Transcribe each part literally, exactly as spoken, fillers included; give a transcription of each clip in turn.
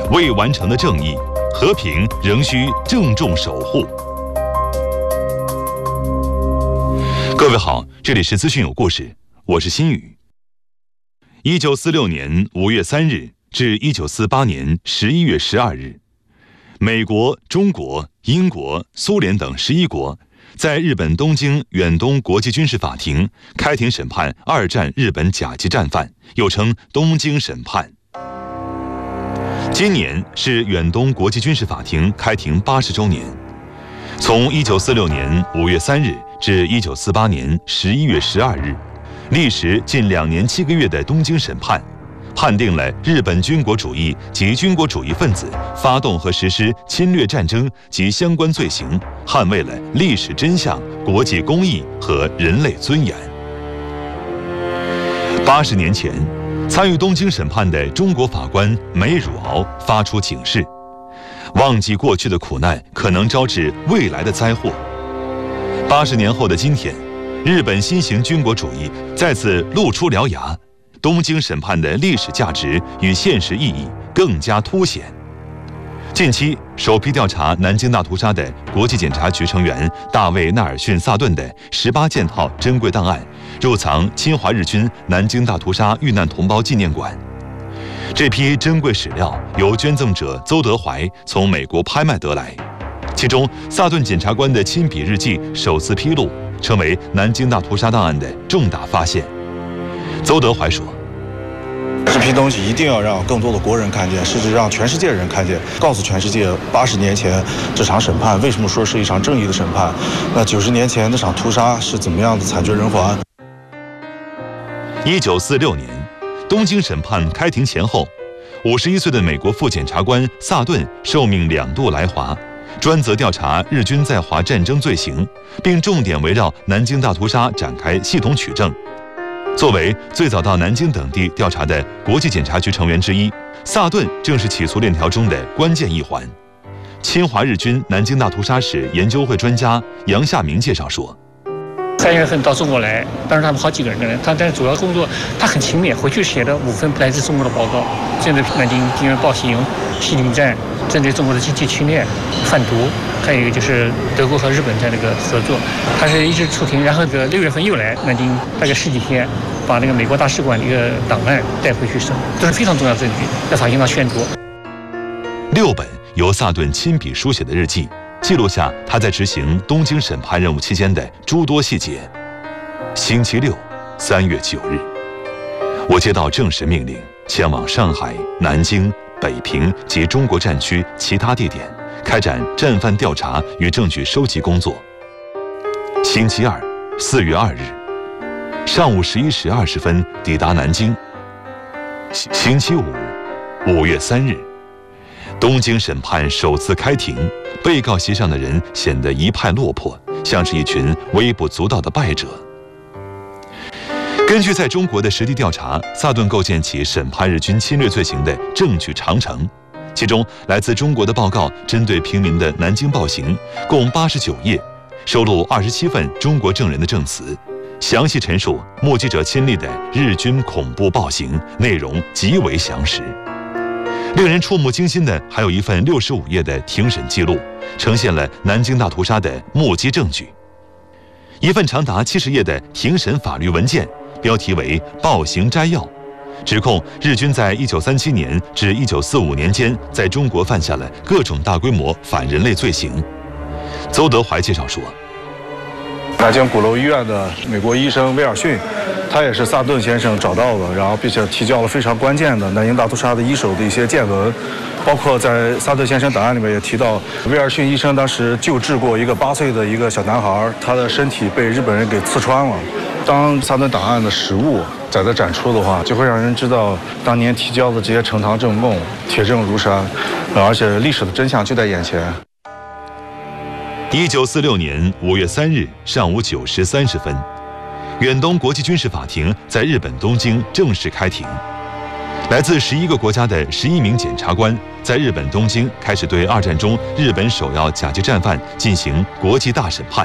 未完成的正义，和平仍需郑重守护。各位好，这里是资讯有故事，我是新宇。一九四六年五月三日至一九四八年十一月十二日，美国、中国、英国、苏联等十一国在日本东京远东国际军事法庭开庭审判二战日本甲级战犯，又称东京审判。今年是远东国际军事法庭开庭八十周年。从一九四六年五月三日至一九四八年十一月十二日，历时近两年七个月的东京审判，判定了日本军国主义及军国主义分子发动和实施侵略战争及相关罪行，捍卫了历史真相、国际公义和人类尊严。八十年前，参与东京审判的中国法官梅汝敖发出警示：忘记过去的苦难，可能招致未来的灾祸。八十年后的今天，日本新型军国主义再次露出獠牙，东京审判的历史价值与现实意义更加凸显。近期，首批调查南京大屠杀的国际检察局成员大卫·纳尔逊·萨顿的十八件套珍贵档案入藏侵华日军南京大屠杀遇难同胞纪念馆。这批珍贵史料由捐赠者邹德怀从美国拍卖得来，其中萨顿检察官的亲笔日记首次披露，成为南京大屠杀档案的重大发现。邹德怀说： 这批东西一定要让更多的国人看见，甚至让全世界人看见，告诉全世界八十年前这场审判为什么说是一场正义的审判，那九十年前那场屠杀是怎么样的惨绝人寰。 一九四六年东京审判开庭前后，五十一岁的美国副检察官萨顿受命两度来华，专责调查日军在华战争罪行，并重点围绕南京大屠杀展开系统取证。作为最早到南京等地调查的国际检察局成员之一，萨顿正是起诉链条中的关键一环。侵华日军南京大屠杀史研究会专家杨夏明介绍说： 三月份到中国来，当时他们好几个人，他但是主要工作他很勤勉，回去写了五份来自中国的报告，针对南京敌人暴行、西岭战，针对中国的经济侵略、贩毒，还有一个就是德国和日本在那个合作，他是一直出庭，然后这个六月份又来南京，大概十几天，把那个美国大使馆的一个档案带回去审，这是非常重要的证据，在法庭上宣读。 六本由萨顿亲笔书写的日记，记录下他在执行东京审判任务期间的诸多细节。星期六，三月九日，我接到正式命令，前往上海、南京、北平及中国战区其他地点，开展战犯调查与证据收集工作。星期二，四月二日，上午十一时二十分抵达南京。星期五，五月三日，东京审判首次开庭，被告席上的人显得一派落魄，像是一群微不足道的败者。根据在中国的实地调查，萨顿构建起审判日军侵略罪行的证据长城，其中来自中国的报告针对平民的南京暴行共八十九页，收录二十七份中国证人的证词，详细陈述目击者亲历的日军恐怖暴行，内容极为详实。令人触目惊心的还有一份六十五页的庭审记录，呈现了南京大屠杀的目击证据；一份长达七十页的庭审法律文件，标题为《暴行摘要》，指控日军在一九三七年至一九四五年间在中国犯下了各种大规模反人类罪行。邹德怀介绍说： 南京鼓楼医院的美国医生威尔逊，他也是萨顿先生找到的，然后并且提交了非常关键的南京大屠杀的一手的一些见闻，包括在萨顿先生档案里面也提到，威尔逊医生当时救治过一个八岁的一个小男孩，他的身体被日本人给刺穿了。当萨顿档案的实物在这展出的话，就会让人知道当年提交的这些呈堂证供铁证如山，而且历史的真相就在眼前。 一九四六年五月三日上午九时三十分，远东国际军事法庭在日本东京正式开庭。来自十一个国家的十一名检察官在日本东京开始对二战中日本首要甲级战犯进行国际大审判。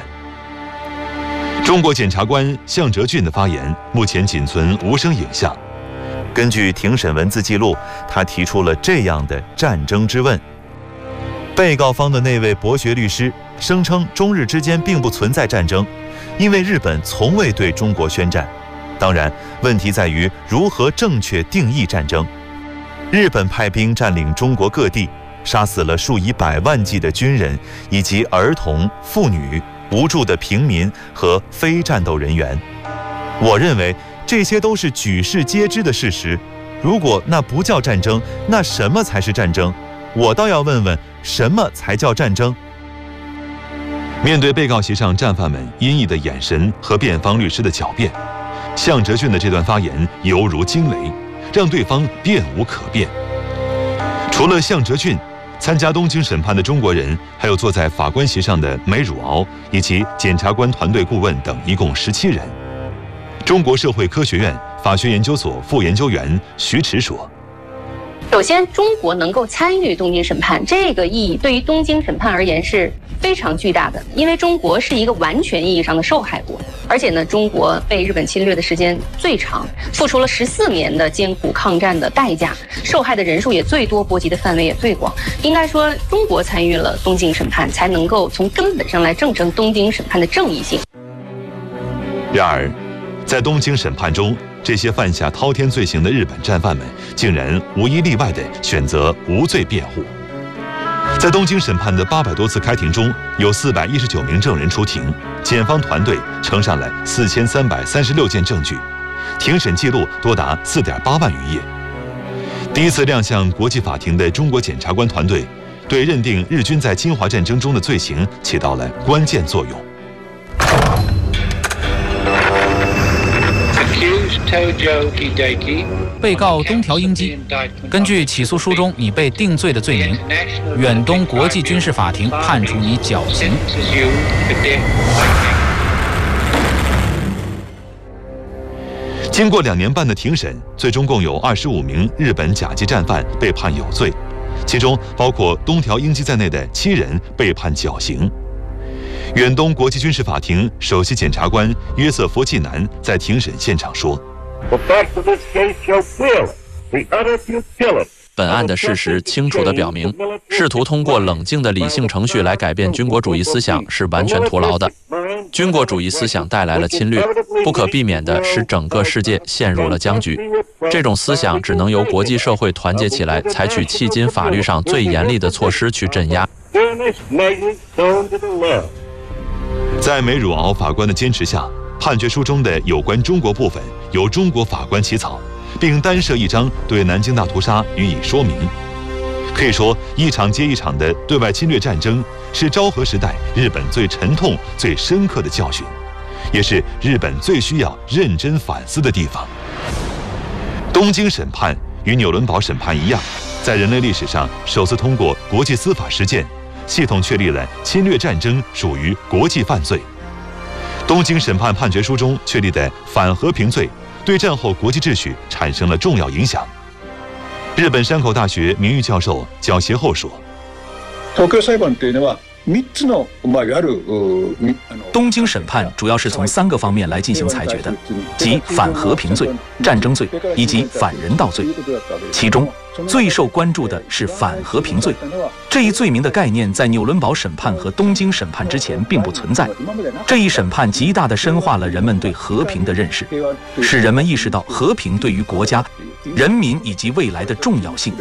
中国检察官向哲俊的发言目前仅存无声影像。 根据庭审文字记录，他提出了这样的战争之问。被告方的那位博学律师声称，中日之间并不存在战争，因为日本从未对中国宣战。当然，问题在于如何正确定义战争。日本派兵占领中国各地，杀死了数以百万计的军人，以及儿童、妇女、无助的平民和非战斗人员。我认为这些都是举世皆知的事实。如果那不叫战争，那什么才是战争？我倒要问问，什么才叫战争？ 面对被告席上战犯们阴翳的眼神和辩方律师的狡辩，向哲俊的这段发言犹如惊雷，让对方辩无可辩。除了向哲俊，参加东京审判的中国人还有坐在法官席上的梅汝敖以及检察官团队顾问等，一共十七人。中国社会科学院法学研究所副研究员徐迟说： 首先，中国能够参与东京审判，这个意义对于东京审判而言是非常巨大的，因为中国是一个完全意义上的受害国，而且呢，中国被日本侵略的时间最长，付出了十四年的艰苦抗战的代价，受害的人数也最多，波及的范围也最广。应该说，中国参与了东京审判，才能够从根本上来证成东京审判的正义性。 然而，在东京审判中，这些犯下滔天罪行的日本战犯们竟然无一例外地选择无罪辩护。在东京审判的八百多次开庭中，有四百一十九名证人出庭，检方团队呈上了四千三百三十六件证据，庭审记录多达四点八万余页。第一次亮相国际法庭的中国检察官团队，对认定日军在侵华战争中的罪行起到了关键作用。 被告东条英机，根据起诉书中你被定罪的罪名，远东国际军事法庭判处你绞刑。 经过两年半的庭审，最终共有二十五名日本甲级战犯被判有罪，其中包括东条英机在内的七人被判绞刑。远东国际军事法庭首席检察官约瑟夫·季南在庭审现场说： 本案的事实清楚地表明，试图通过冷静的理性程序来改变军国主义思想是完全徒劳的。军国主义思想带来了侵略，不可避免地使整个世界陷入了僵局。这种思想只能由国际社会团结起来，采取迄今法律上最严厉的措施去镇压。 在梅汝敖法官的坚持下，判决书中的有关中国部分由中国法官起草，并单设一章对南京大屠杀予以说明。可以说，一场接一场的对外侵略战争是昭和时代日本最沉痛、最深刻的教训，也是日本最需要认真反思的地方。东京审判与纽伦堡审判一样，在人类历史上首次通过国际司法实践，系统确立了侵略战争属于国际犯罪。东京审判判决书中确立的反和平罪，对战后国际秩序产生了重要影响。日本山口大学名誉教授角协厚说： 东京审判主要是从三个方面来进行裁决的，即反和平罪、战争罪以及反人道罪。其中最受关注的是反和平罪，这一罪名的概念在纽伦堡审判和东京审判之前并不存在。这一审判极大地深化了人们对和平的认识，使人们意识到和平对于国家、人民以及未来的重要性。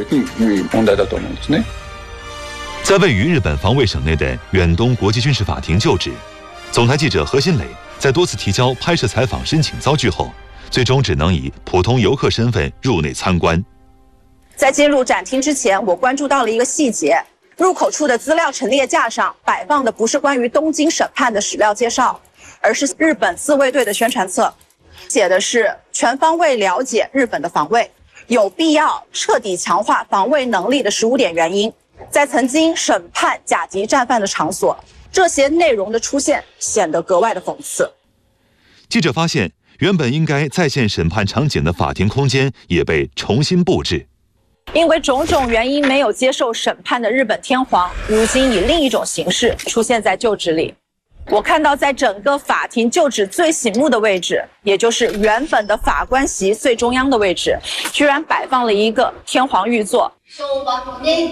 在位于日本防卫省内的远东国际军事法庭就职，总台记者何新磊在多次提交拍摄采访申请遭拒后，最终只能以普通游客身份入内参观。 在进入展厅之前，我关注到了一个细节：入口处的资料陈列架上摆放的不是关于东京审判的史料介绍，而是日本自卫队的宣传册，写的是全方位了解日本的防卫，有必要彻底强化防卫能力的十五点原因。在曾经审判甲级战犯的场所，这些内容的出现显得格外的讽刺。 记者发现，原本应该再现审判场景的法庭空间也被重新布置。 因为种种原因没有接受审判的日本天皇，如今以另一种形式出现在就职里。 我看到在整个法庭就址最醒目的位置，也就是原本的法官席最中央的位置，居然摆放了一个天皇玉座。